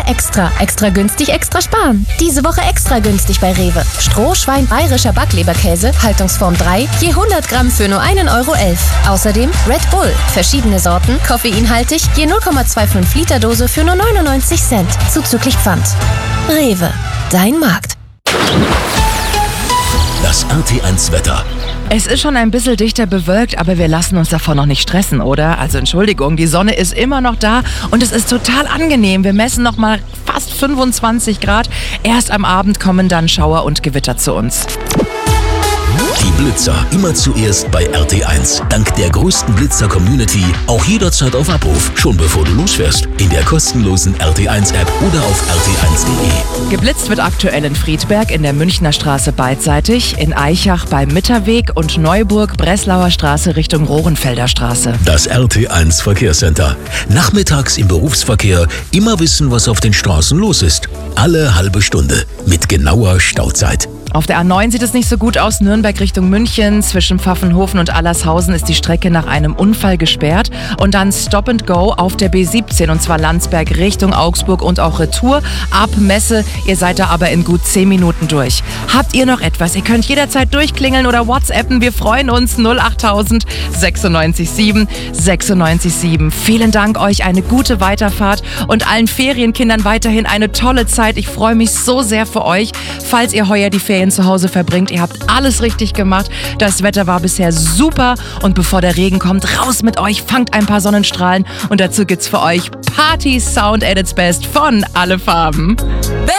Extra. Extra günstig, extra sparen. Diese Woche extra günstig bei Rewe. Strohschwein bayerischer Backleberkäse, Haltungsform 3, je 100 Gramm für nur 1,11 €. Außerdem Red Bull, verschiedene Sorten, koffeinhaltig, je 0,25 Liter Dose für nur 99 Cent, zuzüglich Pfand. Rewe, dein Markt. Das RT1 Wetter. Es ist schon ein bisschen dichter bewölkt, aber wir lassen uns davon noch nicht stressen, oder? Also Entschuldigung, die Sonne ist immer noch da und es ist total angenehm. Wir messen noch mal fast 25 Grad. Erst am Abend kommen dann Schauer und Gewitter zu uns. Die Blitzer immer zuerst bei RT1. Dank der größten Blitzer-Community auch jederzeit auf Abruf. Schon bevor du losfährst. In der kostenlosen RT1-App oder auf rt1.de. Geblitzt wird aktuell in Friedberg in der Münchner Straße beidseitig, in Aichach beim Mitterweg und Neuburg Breslauer Straße Richtung Rohrenfelder Straße. Das RT1 Verkehrscenter. Nachmittags im Berufsverkehr immer wissen, was auf den Straßen los ist. Alle halbe Stunde mit genauer Stauzeit. Auf der A9 sieht es nicht so gut aus. Nürnberg Richtung München. Zwischen Pfaffenhofen und Allershausen ist die Strecke nach einem Unfall gesperrt. Und dann Stop and Go auf der B17 und zwar Landsberg Richtung Augsburg und auch Retour ab Messe. Ihr seid da aber in gut 10 Minuten durch. Habt ihr noch etwas? Ihr könnt jederzeit durchklingeln oder WhatsAppen. Wir freuen uns. 08000 96 7 96 7. Vielen Dank euch. Eine gute Weiterfahrt und allen Ferienkindern weiterhin eine tolle Zeit. Ich freue mich so sehr für euch. Falls ihr heuer die Ferien zu Hause verbringt. Ihr habt alles richtig gemacht. Das Wetter war bisher super. Und bevor der Regen kommt, raus mit euch, fangt ein paar Sonnenstrahlen. Und dazu gibt's für euch Party Sound at its best von Alle Farben.